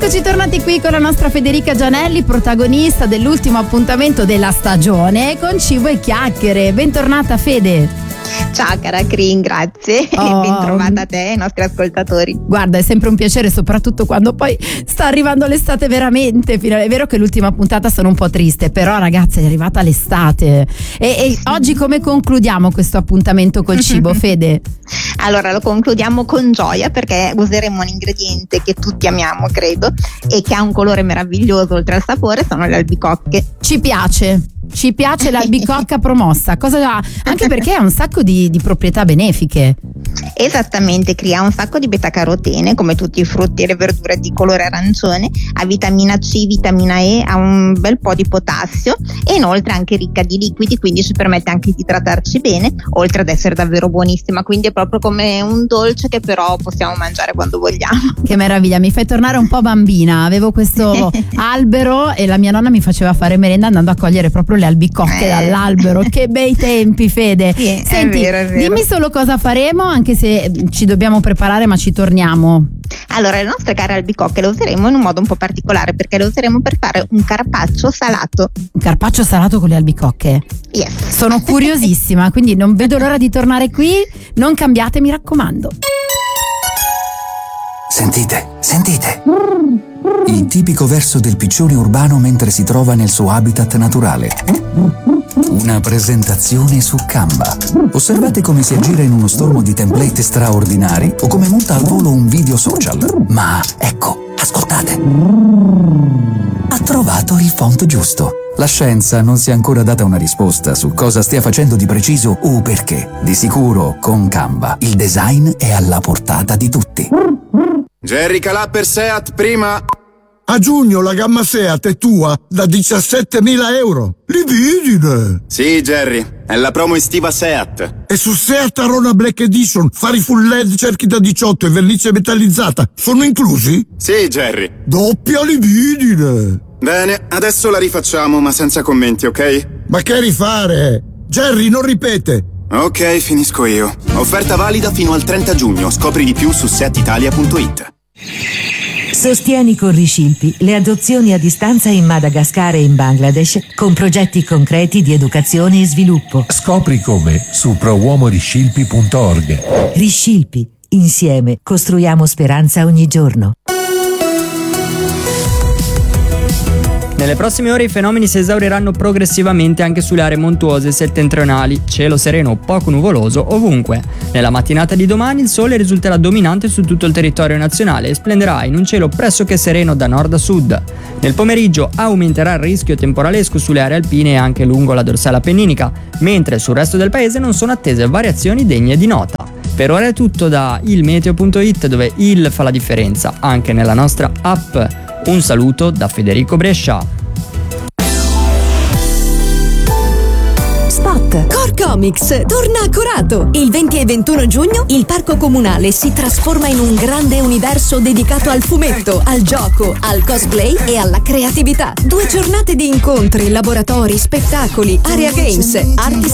Eccoci tornati qui con la nostra Federica Gianelli, protagonista dell'ultimo appuntamento della stagione con Cibo e Chiacchiere. Bentornata Fede. Ciao cara Crin, grazie e bentrovata a te e ai nostri ascoltatori. Guarda, è sempre un piacere, soprattutto quando poi sta arrivando l'estate veramente. È vero che l'ultima puntata sono un po' triste, però ragazzi è arrivata l'estate e oggi come concludiamo questo appuntamento col cibo, Fede? Allora lo concludiamo con gioia perché useremo un ingrediente che tutti amiamo, credo, e che ha un colore meraviglioso oltre al sapore, sono le albicocche. Ci piace l'albicocca promossa, anche perché ha un sacco di proprietà benefiche. Esattamente, crea un sacco di beta-carotene come tutti i frutti e le verdure di colore arancione, ha vitamina C, vitamina E, ha un bel po' di potassio e inoltre è anche ricca di liquidi, quindi ci permette anche di idratarci bene, oltre ad essere davvero buonissima, quindi è proprio come un dolce che però possiamo mangiare quando vogliamo. Che meraviglia, mi fai tornare un po' bambina, avevo questo albero e la mia nonna mi faceva fare merenda andando a cogliere proprio le albicocche dall'albero. Che bei tempi, Fede. Sì, senti, è vero. Dimmi solo cosa faremo, anche se ci dobbiamo preparare, ma ci torniamo. Allora, le nostre care albicocche le useremo in un modo un po' particolare perché le useremo per fare un carpaccio salato. Un carpaccio salato con le albicocche? Yes. Sono curiosissima, quindi non vedo l'ora di tornare qui. Non cambiate, mi raccomando. Sentite. Il tipico verso del piccione urbano mentre si trova nel suo habitat naturale. Una presentazione su Canva. Osservate come si aggira in uno stormo di template straordinari o come monta al volo un video social. Ma ecco, ascoltate. Ha trovato il font giusto. La scienza non si è ancora data una risposta su cosa stia facendo di preciso o perché. Di sicuro, con Canva, il design è alla portata di tutti. Jerry Calà per Seat prima. A giugno la gamma Seat è tua da 17.000 euro. Libidine! Sì, Jerry, è la promo estiva Seat. E su Seat Arona Black Edition, fari full LED, cerchi da 18 e vernice metallizzata sono inclusi? Sì, Jerry. Doppia libidine! Bene, adesso la rifacciamo, ma senza commenti, ok? Ma che rifare? Jerry, non ripete! Ok, finisco io. Offerta valida fino al 30 giugno. Scopri di più su seatitalia.it. Sostieni con Riscilpi le adozioni a distanza in Madagascar e in Bangladesh con progetti concreti di educazione e sviluppo. Scopri come su prouomoriscilpi.org. Riscilpi, insieme costruiamo speranza ogni giorno. Nelle prossime ore i fenomeni si esauriranno progressivamente anche sulle aree montuose settentrionali, cielo sereno o poco nuvoloso ovunque. Nella mattinata di domani il sole risulterà dominante su tutto il territorio nazionale e splenderà in un cielo pressoché sereno da nord a sud. Nel pomeriggio aumenterà il rischio temporalesco sulle aree alpine e anche lungo la dorsale appenninica, mentre sul resto del paese non sono attese variazioni degne di nota. Per ora è tutto da ilmeteo.it, dove il fa la differenza anche nella nostra app. Un saluto da Federico Brescia. Spot. Core Comics torna a Corato. Il 20 e 21 giugno il parco comunale si trasforma in un grande universo dedicato al fumetto, al gioco, al cosplay e alla creatività. 2 giornate di incontri, laboratori, spettacoli, area games, artist